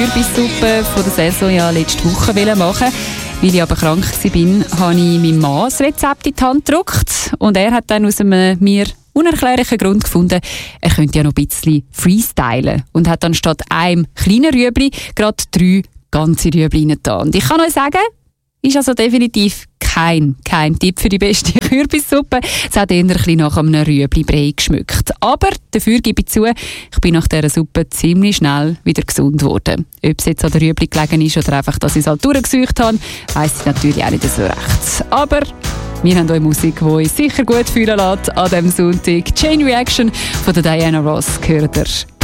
Kürbissuppe von der Saison ja letzte Woche machen. Weil ich aber krank war, habe ich meinem Mann das Rezept in die Hand gedruckt. Und er hat dann aus einem mir unerklärlichen Grund gefunden, er könnte ja noch ein bisschen freestylen. Und hat dann statt einem kleinen Rüebli gerade 3 ganze Rüebli reingetan. Und ich kann euch sagen, ist also definitiv kein Tipp für die beste Kürbissuppe. Es hat eher ein bisschen nach einem Rüebli-Brei geschmückt. Aber dafür gebe ich zu, ich bin nach dieser Suppe ziemlich schnell wieder gesund geworden. Ob es jetzt an der Rüebli gelegen ist oder einfach, dass ich es halt durchgesucht habe, weiss ich natürlich auch nicht so recht. Aber wir haben euch Musik, die uns sicher gut fühlen lässt an diesem Sonntag. Chain Reaction von der Diana Ross gehört ihr.